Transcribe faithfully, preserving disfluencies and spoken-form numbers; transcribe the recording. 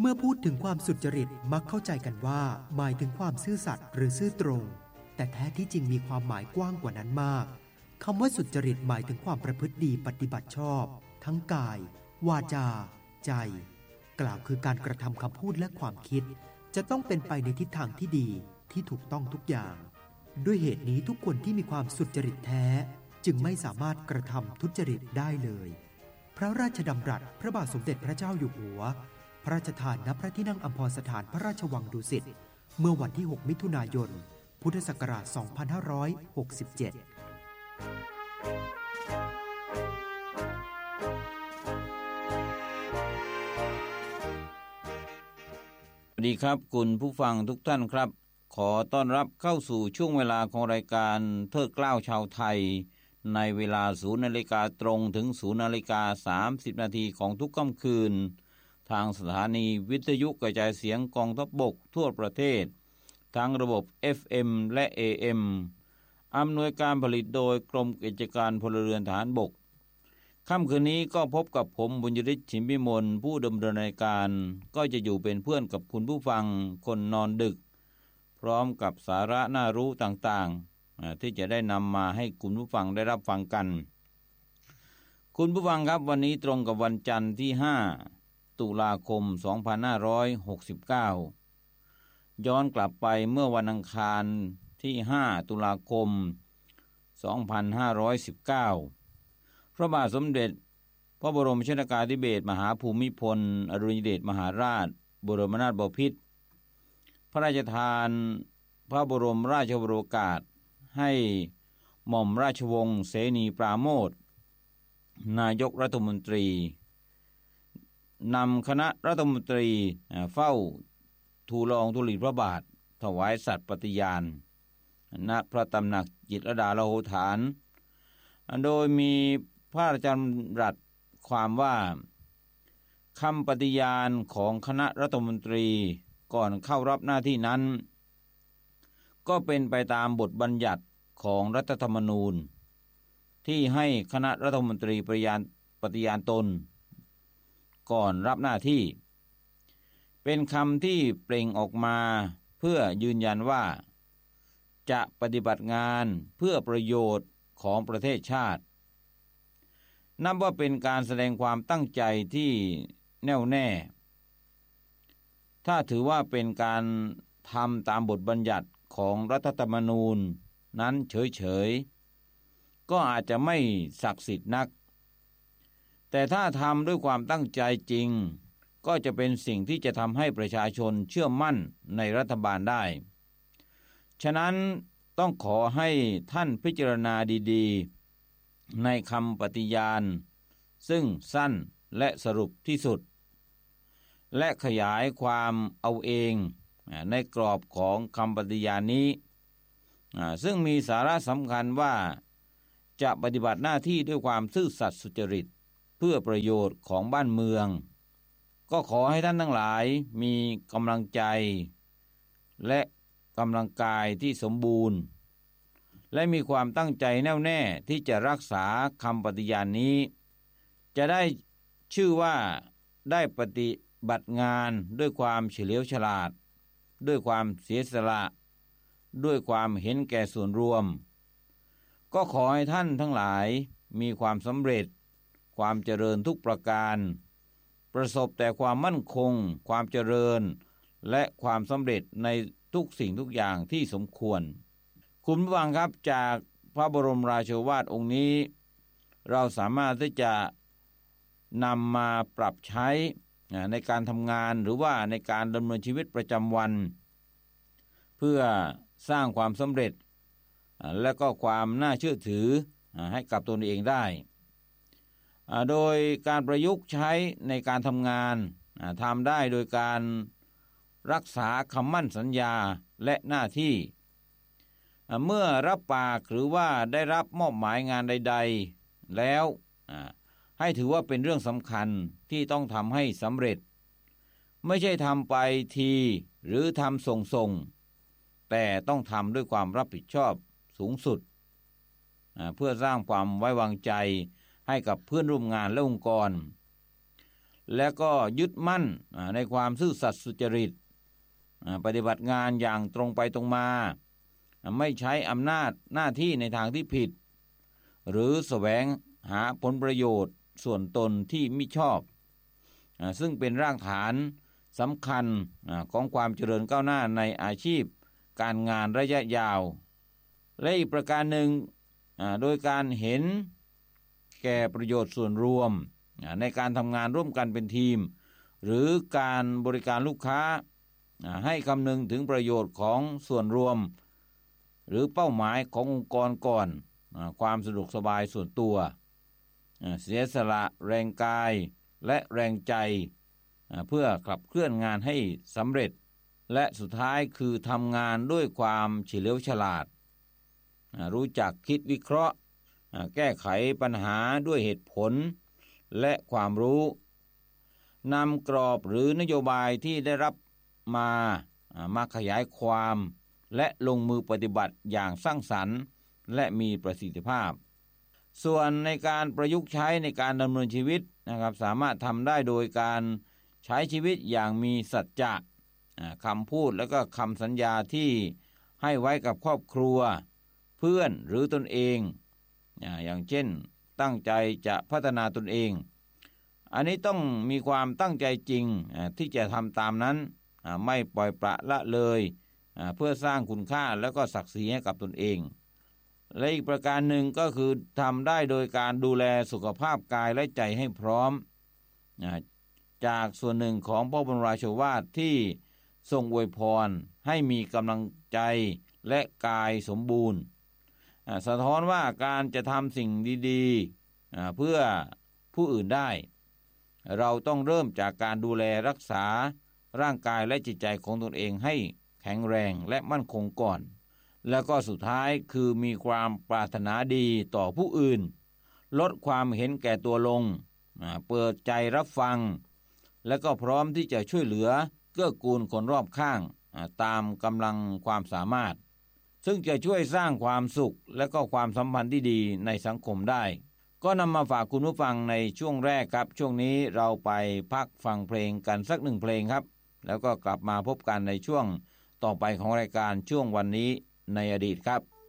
เมื่อพูดถึงความสุจริตมักเข้าใจกันว่าหมายถึงความซื่อสัตย์หรือซื่อตรงแต่แท้ที่จริงมีความหมายกว้างกว่านั้นมากคำว่าสุจริตหมายถึงความประพฤติดีปฏิบัติชอบทั้งกายวาจาใจกล่าวคือการกระทำคำพูดและความคิดจะต้องเป็นไปในทิศทางที่ดีที่ถูกต้องทุกอย่างด้วยเหตุนี้ทุกคนที่มีความสุจริตแท้จึงไม่สามารถกระทำทุจริตได้เลยพระราชดำรัสพระบาทสมเด็จพระเจ้าอยู่หัวพระราชทานณพระที่นั่งอัมพรสถานพระราชวังดุสิตเมื่อวันที่หกมิถุนายนพุทธศักราชสองพันห้าร้อยหกสิบเจ็ดสวัสดีครับคุณผู้ฟังทุกท่านครับขอต้อนรับเข้าสู่ช่วงเวลาของรายการเทิดเกล้าชาวไทยในเวลาศูนย์นาฬิกาตรงถึงศูนย์นาฬิกาสามสิบนาทีของทุกค่ำคืนทางสถานีวิทยุกระจายเสียงกองทัพบกทั่วประเทศทั้งระบบ เอฟ เอ็ม และ เอ เอ็ม อำนวยการผลิตโดยกรมกิจการพลเรือนทหารบกค่ำคืนนี้ก็พบกับผมบุญยฤทธิ์ฉิมพิมลผู้ดำเนินรายการก็จะอยู่เป็นเพื่อนกับคุณผู้ฟังคนนอนดึกพร้อมกับสาระน่ารู้ต่างๆที่จะได้นำมาให้คุณผู้ฟังได้รับฟังกันคุณผู้ฟังครับวันนี้ตรงกับวันจันทร์ที่ห้าตุลาคมสองพันห้าร้อยหกสิบเก้าย้อนกลับไปเมื่อวันอังคารที่ห้าตุลาคมสองพันห้าร้อยสิบเก้าพระบาทสมเด็จพระบรมชนกาธิเบศรมหาภูมิพลอดุลยเดชมหาราชบรมนาถบพิตรพระราชทานพระบรมราชโองการให้หม่อมราชวงศ์เสนีปราโมชนายกรัฐมนตรีนำคณะรัฐมนตรีเฝ้าทูลละอองธุลีพระบาทถวายสัตย์ปฏิญาณณพระตำหนักจิตรลดาลโหฐานโดยมีพระราชดำรัสความว่าคำปฏิญาณของคณะรัฐมนตรีก่อนเข้ารับหน้าที่นั้นก็เป็นไปตามบทบัญญัติของรัฐธรรมนูญที่ให้คณะรัฐมนตรีปฏิญาณปฏิญาณตนก่อนรับหน้าที่เป็นคำที่เปล่งออกมาเพื่อยืนยันว่าจะปฏิบัติงานเพื่อประโยชน์ของประเทศชาตินับว่าเป็นการแสดงความตั้งใจที่แน่วแน่ถ้าถือว่าเป็นการทำตามบทบัญญัติของรัฐธรรมนูญนั้นเฉยๆก็อาจจะไม่ศักดิ์สิทธิ์นักแต่ถ้าทำด้วยความตั้งใจจริงก็จะเป็นสิ่งที่จะทำให้ประชาชนเชื่อมั่นในรัฐบาลได้ฉะนั้นต้องขอให้ท่านพิจารณาดีๆในคำปฏิญาณซึ่งสั้นและสรุปที่สุดและขยายความเอาเองในกรอบของคำปฏิญาณนี้ซึ่งมีสาระสำคัญว่าจะปฏิบัติหน้าที่ด้วยความซื่อสัตย์สุจริตเพื่อประโยชน์ของบ้านเมืองก็ขอให้ท่านทั้งหลายมีกำลังใจและกำลังกายที่สมบูรณ์และมีความตั้งใจแน่วแน่ที่จะรักษาคำปฏิญาณนี้จะได้ชื่อว่าได้ปฏิบัติงานด้วยความเฉลียวฉลาดด้วยความเสียสละด้วยความเห็นแก่ส่วนรวมก็ขอให้ท่านทั้งหลายมีความสำเร็จความเจริญทุกประการประสบแต่ความมั่นคงความเจริญและความสำเร็จในทุกสิ่งทุกอย่างที่สมควรคุณผู้ฟังครับจากพระบรมราโชวาทองค์นี้เราสามารถที่จะนำมาปรับใช้ในการทำงานหรือว่าในการดำเนินชีวิตประจำวันเพื่อสร้างความสำเร็จและก็ความน่าเชื่อถือให้กับตนเองได้โดยการประยุกต์ใช้ในการทำงานทำได้โดยการรักษาคำมั่นสัญญาและหน้าที่เมื่อรับปากหรือว่าได้รับมอบหมายงานใดๆแล้วให้ถือว่าเป็นเรื่องสำคัญที่ต้องทำให้สำเร็จไม่ใช่ทำไปทีหรือทำส่งๆแต่ต้องทำด้วยความรับผิดชอบสูงสุดเพื่อสร้างความไว้วางใจให้กับเพื่อนร่วมงานและองค์กรและก็ยึดมั่นในความซื่อสัตย์สุจริตปฏิบัติงานอย่างตรงไปตรงมาไม่ใช้อำนาจหน้าที่ในทางที่ผิดหรือแสวงหาผลประโยชน์ส่วนตนที่มิชอบซึ่งเป็นรากฐานสำคัญของความเจริญก้าวหน้าในอาชีพการงานระยะยาวและอีกประการหนึ่งโดยการเห็นแก่ประโยชน์ส่วนรวมในการทำงานร่วมกันเป็นทีมหรือการบริการลูกค้าให้คำนึงถึงประโยชน์ของส่วนรวมหรือเป้าหมายขององค์กรก่อนความสะดวกสบายส่วนตัวเสียสละแรงกายและแรงใจเพื่อขับเคลื่อนงานให้สำเร็จและสุดท้ายคือทำงานด้วยความเฉลียวฉลาดรู้จักคิดวิเคราะห์แก้ไขปัญหาด้วยเหตุผลและความรู้นำกรอบหรือนโยบายที่ได้รับมามาขยายความและลงมือปฏิบัติอย่างสร้างสรรค์และมีประสิทธิภาพส่วนในการประยุกต์ใช้ในการดำเนินชีวิตนะครับสามารถทำได้โดยการใช้ชีวิตอย่างมีสัจจะคำพูดและก็คำสัญญาที่ให้ไว้กับครอบครัวเพื่อนหรือตนเองอย่างเช่นตั้งใจจะพัฒนาตนเองอันนี้ต้องมีความตั้งใจจริงที่จะทำตามนั้นไม่ปล่อยปละละเลยเพื่อสร้างคุณค่าแล้วก็ศักดิ์ศรีให้กับตนเองและอีกประการหนึ่งก็คือทำได้โดยการดูแลสุขภาพกายและใจให้พร้อมจากส่วนหนึ่งของพระบรมราโชวาทที่ทรงอวยพรให้มีกำลังใจและกายสมบูรณ์สะท้อนว่าการจะทำสิ่งดีๆเพื่อผู้อื่นได้เราต้องเริ่มจากการดูแลรักษาร่างกายและจิตใจของตนเองให้แข็งแรงและมั่นคงก่อนแล้วก็สุดท้ายคือมีความปรารถนาดีต่อผู้อื่นลดความเห็นแก่ตัวลงเปิดใจรับฟังและก็พร้อมที่จะช่วยเหลือเกื้อกูลคนรอบข้างตามกำลังความสามารถซึ่งจะช่วยสร้างความสุขและก็ความสัมพันธ์ที่ดีในสังคมได้ก็นำมาฝากคุณผู้ฟังในช่วงแรกครับช่วงนี้เราไปพักฟังเพลงกันสักหนึ่งเพลงครับแล้วก็กลับมาพบกันในช่วงต่อไปของรายการช่วงวันนี้ในอดีตครับ